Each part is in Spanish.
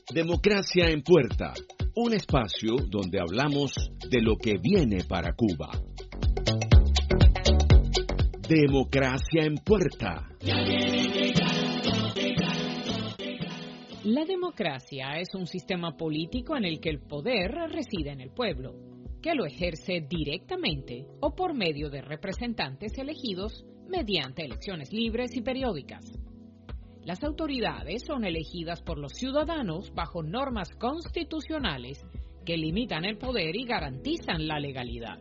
Democracia en Puerta, un espacio donde hablamos de lo que viene para Cuba. Democracia en Puerta. La democracia es un sistema político en el que el poder reside en el pueblo, que lo ejerce directamente o por medio de representantes elegidos mediante elecciones libres y periódicas. Las autoridades son elegidas por los ciudadanos bajo normas constitucionales que limitan el poder y garantizan la legalidad.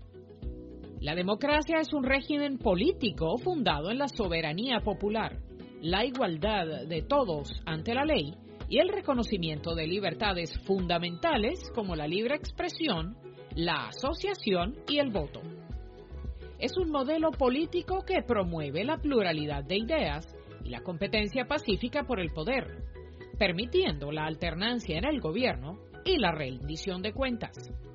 La democracia es un régimen político fundado en la soberanía popular, la igualdad de todos ante la ley y el reconocimiento de libertades fundamentales como la libre expresión, la asociación y el voto. Es un modelo político que promueve la pluralidad de ideas y la competencia pacífica por el poder, permitiendo la alternancia en el gobierno y la rendición de cuentas.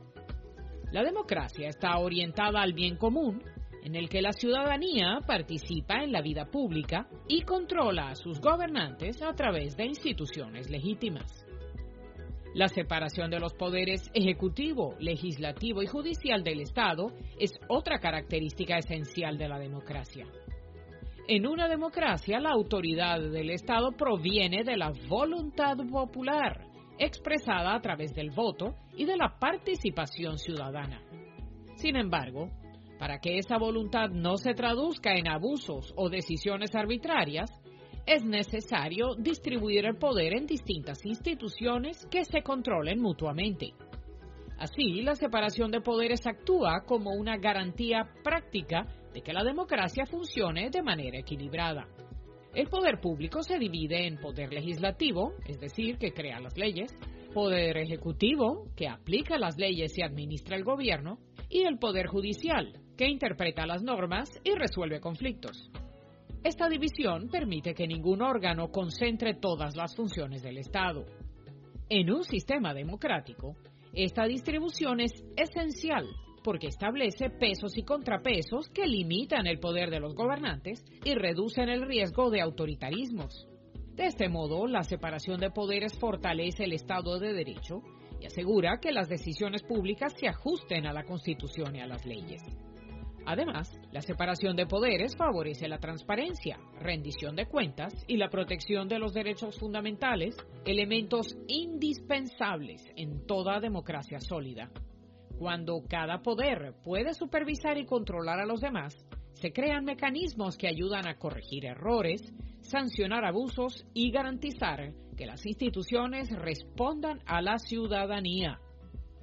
La democracia está orientada al bien común, en el que la ciudadanía participa en la vida pública y controla a sus gobernantes a través de instituciones legítimas. La separación de los poderes ejecutivo, legislativo y judicial del Estado es otra característica esencial de la democracia. En una democracia, la autoridad del Estado proviene de la voluntad popular, expresada a través del voto y de la participación ciudadana. Sin embargo, para que esa voluntad no se traduzca en abusos o decisiones arbitrarias, es necesario distribuir el poder en distintas instituciones que se controlen mutuamente. Así, la separación de poderes actúa como una garantía práctica de que la democracia funcione de manera equilibrada. El poder público se divide en poder legislativo, es decir, que crea las leyes, poder ejecutivo, que aplica las leyes y administra el gobierno, y el poder judicial, que interpreta las normas y resuelve conflictos. Esta división permite que ningún órgano concentre todas las funciones del Estado. En un sistema democrático, esta distribución es esencial porque establece pesos y contrapesos que limitan el poder de los gobernantes y reducen el riesgo de autoritarismos. De este modo, la separación de poderes fortalece el Estado de Derecho y asegura que las decisiones públicas se ajusten a la Constitución y a las leyes. Además, la separación de poderes favorece la transparencia, rendición de cuentas y la protección de los derechos fundamentales, elementos indispensables en toda democracia sólida. Cuando cada poder puede supervisar y controlar a los demás, se crean mecanismos que ayudan a corregir errores, sancionar abusos y garantizar que las instituciones respondan a la ciudadanía.